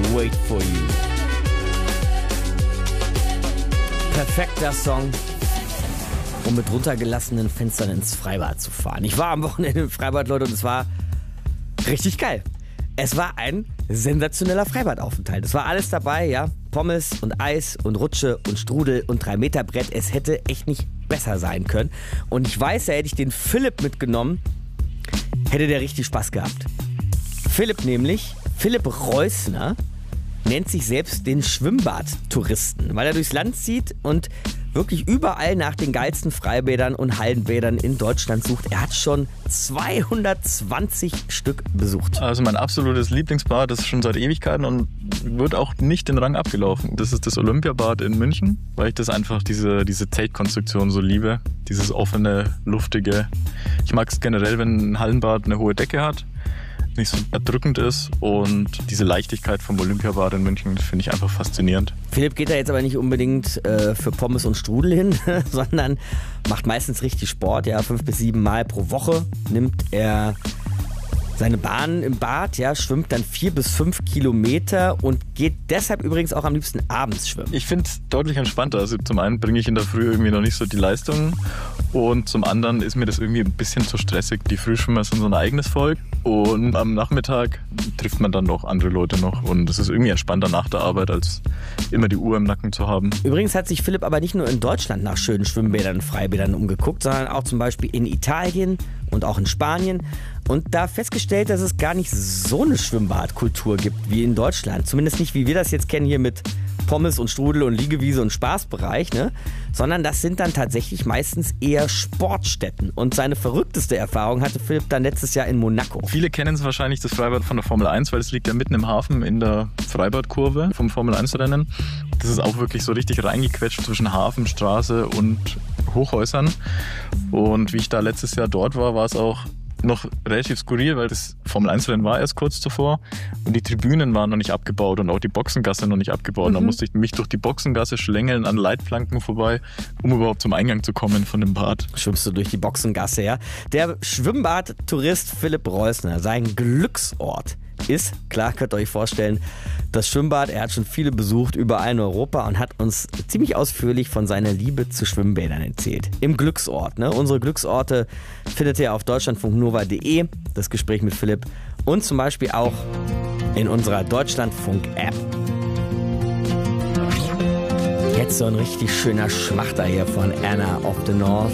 Wait for You. Perfekter Song, um mit runtergelassenen Fenstern ins Freibad zu fahren. Ich war am Wochenende im Freibad, Leute, und es war richtig geil. Es war ein sensationeller Freibadaufenthalt. Es war alles dabei, ja. Pommes und Eis und Rutsche und Strudel und 3-Meter-Brett. Es hätte echt nicht besser sein können. Und ich weiß, da hätte ich den Philipp mitgenommen, hätte der richtig Spaß gehabt. Philipp Reusner, nennt sich selbst den Schwimmbadtouristen, weil er durchs Land zieht und wirklich überall nach den geilsten Freibädern und Hallenbädern in Deutschland sucht. Er hat schon 220 Stück besucht. Also mein absolutes Lieblingsbad, das ist schon seit Ewigkeiten und wird auch nicht den Rang abgelaufen. Das ist das Olympiabad in München, weil ich das einfach diese Zeltkonstruktion so liebe. Dieses offene, luftige. Ich mag es generell, wenn ein Hallenbad eine hohe Decke hat, nicht so erdrückend ist, und diese Leichtigkeit vom Olympiabad in München finde ich einfach faszinierend. Philipp geht da jetzt aber nicht unbedingt für Pommes und Strudel hin, sondern macht meistens richtig Sport. Ja, 5 bis 7 Mal pro Woche nimmt er seine Bahn im Bad, ja, schwimmt dann 4 bis 5 Kilometer und geht deshalb übrigens auch am liebsten abends schwimmen. Ich finde es deutlich entspannter. Also zum einen bringe ich in der Früh irgendwie noch nicht so die Leistung und zum anderen ist mir das irgendwie ein bisschen zu stressig. Die Frühschwimmer sind so ein eigenes Volk und am Nachmittag trifft man dann noch andere Leute noch und es ist irgendwie entspannter nach der Arbeit, als immer die Uhr im Nacken zu haben. Übrigens hat sich Philipp aber nicht nur in Deutschland nach schönen Schwimmbädern und Freibädern umgeguckt, sondern auch zum Beispiel in Italien und auch in Spanien und da festgestellt, dass es gar nicht so eine Schwimmbadkultur gibt wie in Deutschland. Zumindest nicht, wie wir das jetzt kennen hier mit Pommes und Strudel und Liegewiese und Spaßbereich, ne? Sondern das sind dann tatsächlich meistens eher Sportstätten. Und seine verrückteste Erfahrung hatte Philipp dann letztes Jahr in Monaco. Viele kennen es wahrscheinlich, das Freibad von der Formel 1, weil es liegt ja mitten im Hafen in der Freibadkurve vom Formel 1-Rennen. Das ist auch wirklich so richtig reingequetscht zwischen Hafen, Straße und Hochhäusern. Und wie ich da letztes Jahr dort war, war es auch noch relativ skurril, weil das Formel-1-Rennen war erst kurz zuvor und die Tribünen waren noch nicht abgebaut und auch die Boxengasse noch nicht abgebaut. Da musste ich mich durch die Boxengasse schlängeln, an Leitplanken vorbei, um überhaupt zum Eingang zu kommen von dem Bad. Schwimmst du durch die Boxengasse, ja? Der Schwimmbadtourist Philipp Reusner, sein Glücksort ist, klar, könnt ihr euch vorstellen, das Schwimmbad. Er hat schon viele besucht, überall in Europa, und hat uns ziemlich ausführlich von seiner Liebe zu Schwimmbädern erzählt. Im Glücksort, ne? Unsere Glücksorte findet ihr auf deutschlandfunknova.de, das Gespräch mit Philipp, und zum Beispiel auch in unserer Deutschlandfunk-App. Jetzt so ein richtig schöner Schmachter hier von Anna of the North.